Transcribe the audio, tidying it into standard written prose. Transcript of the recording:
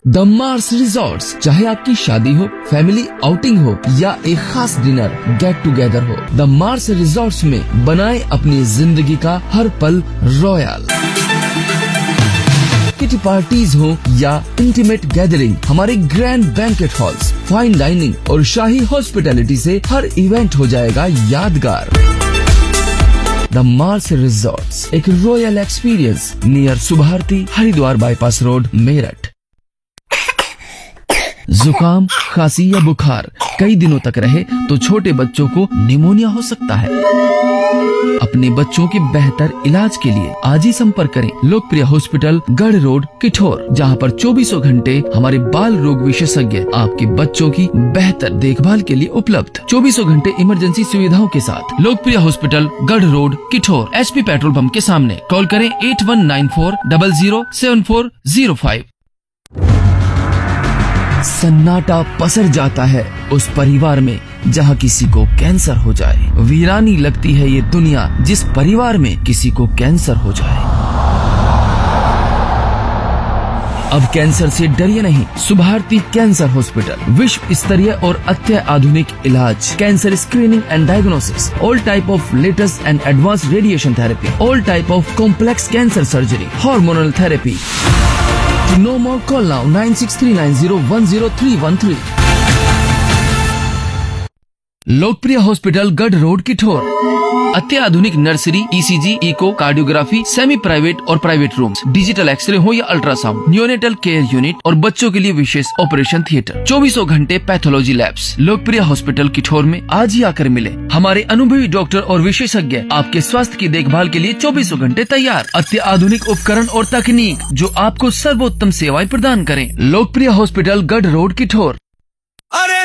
The Mars resorts, चाहे आपकी शादी हो, फैमिली आउटिंग हो या एक खास डिनर गेट टुगेदर हो, द मार्स रिजॉर्ट्स में बनाए अपनी जिंदगी का हर पल रॉयल। किटी पार्टीज हो या इंटीमेट गैदरिंग, हमारे grand banquet halls, fine dining और शाही हॉस्पिटैलिटी से हर इवेंट हो जाएगा यादगार। द मार्स रिजॉर्ट्स, एक royal experience near Subharti, Haridwar bypass road, Meerut. जुकाम, खांसी या बुखार कई दिनों तक रहे तो छोटे बच्चों को निमोनिया हो सकता है। अपने बच्चों के बेहतर इलाज के लिए आज ही संपर्क करें लोकप्रिय हॉस्पिटल, गढ़ रोड, किठौर, जहां पर 24 घंटे हमारे बाल रोग विशेषज्ञ आपके बच्चों की बेहतर देखभाल के लिए उपलब्ध। 24 घंटे इमरजेंसी सुविधाओं के साथ लोकप्रिय हॉस्पिटल, गढ़ road, Kithore, HP petrol pump के सामने। कॉल करें 8194007405। सन्नाटा पसर जाता है उस परिवार में जहां किसी को कैंसर हो जाए। वीरानी लगती है ये दुनिया जिस परिवार में किसी को कैंसर हो जाए। अब कैंसर से डरिए नहीं। सुभारती कैंसर हॉस्पिटल, विश्व स्तरीय और अत्याधुनिक इलाज, cancer screening and diagnosis, all type of latest and advance radiation therapy, all type of complex cancer surgery, hormonal therapy. To know more, call now 9639010313। लोकप्रिय हॉस्पिटल, गढ़ रोड, किठौर। अत्याधुनिक nursery, ECG, eco, cardiography, semi private और private rooms, digital x ray हो या ultrasound, neonatal care unit और बच्चों के लिए विशेष ऑपरेशन थिएटर, 24 घंटे पैथोलॉजी लैब्स। लोकप्रिय हॉस्पिटल, किठौर में आज ही आकर मिले। हमारे अनुभवी डॉक्टर और विशेषज्ञ आपके स्वास्थ्य की देखभाल के लिए 24 घंटे तैयार। अत्याधुनिक उपकरण और तकनीक जो आपको सर्वोत्तम सेवाएं प्रदान करें। लोकप्रिय हॉस्पिटल, गढ़ रोड, किठौर।